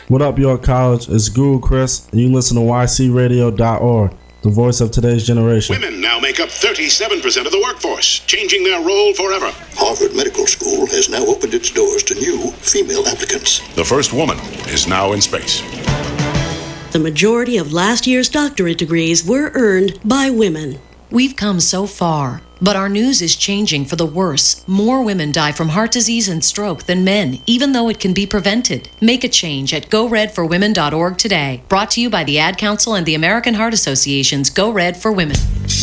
What up, York College? It's Guru Chris, and you listen to ycradio.org, the voice of today's generation. Women now make up 37% of the workforce, changing their role forever. Harvard Medical School has now opened its doors to new female applicants. The first woman is now in space. The majority of last year's doctorate degrees were earned by women. We've come so far, but our news is changing for the worse. More women die from heart disease and stroke than men, even though it can be prevented. Make a change at GoRedForWomen.org today. Brought to you by the Ad Council and the American Heart Association's Go Red for Women.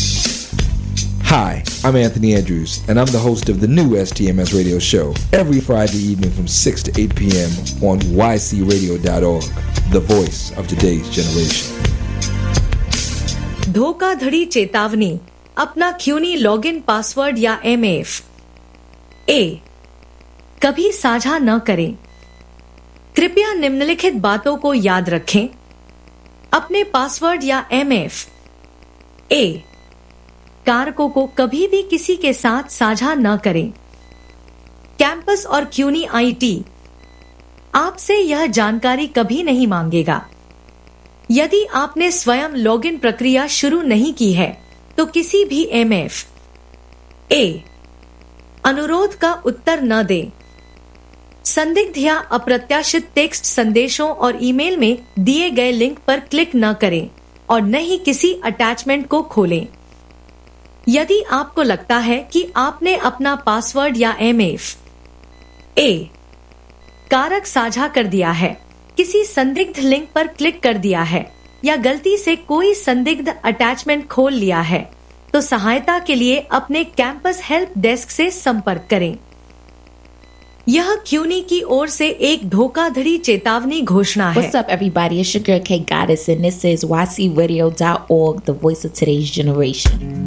Hi, I'm Anthony Andrews, and I'm the host of the new STMS radio show every Friday evening from 6 to 8 p.m. on ycradio.org, the voice of today's generation. धोखाधड़ी चेतावनी, अपना क्यूनी login password या MF ए कभी साझा न करें। कृपया निम्नलिखित बातों को याद रखें। अपने पासवर्ड या एमएफ ए कारकों को कभी भी किसी के साथ साझा न करें। कैंपस और क्यूनी आईटी आपसे यह जानकारी कभी नहीं मांगेगा। यदि आपने स्वयं लॉगिन प्रक्रिया शुरू नहीं की है तो किसी भी एमएफ ए अनुरोध का उत्तर न दें। संदिग्ध या अप्रत्याशित टेक्स्ट संदेशों और ईमेल में दिए गए लिंक पर क्लिक न करें और न ही किसी अटैचमेंट को खोलें। यदि आपको लगता है कि आपने अपना पासवर्ड या एमएफ ए कारक साझा कर दिया है, किसी संदिग्ध लिंक पर क्लिक कर दिया है या गलती से कोई संदिग्ध अटैचमेंट खोल लिया है, तो सहायता के लिए अपने कैंपस हेल्प डेस्क से संपर्क करें। यह क्यूनी की ओर से एक धोखाधड़ी चेतावनी घोषणा है। What's up, everybody? It's your girl K Goddess, and this is ycradio.org, the voice of today's generation.